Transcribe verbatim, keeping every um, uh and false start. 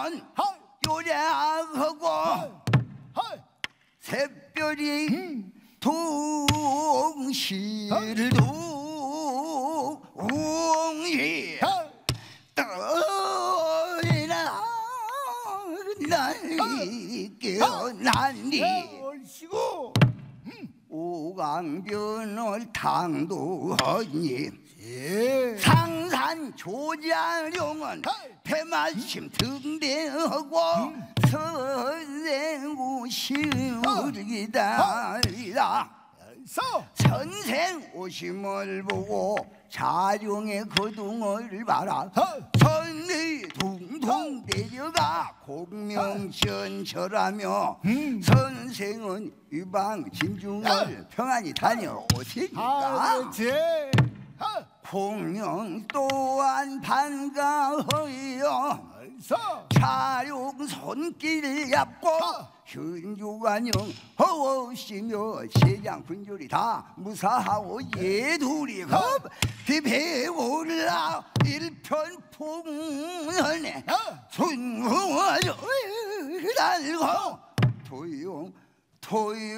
원 요량하고 샛별이 동실도 웅이 떠나 날이 깨어난디 오강변을 당도하니 상산 조자룡은 배마침 등대하고 선생 오시기다리라 선생 오심을 보고 자룡의 거둥을 봐라 선의 둥둥 내려가 공명전철하며 선생은 이방 진중을 평안히 다녀오시니까 공명 또한 반가워요 자룡 손길 잡고 현주관영 허우시며 세장 군졸이 다 무사하고 예둘이 겁 비배올라 일편풍선에 순궁을 달고 토용 토용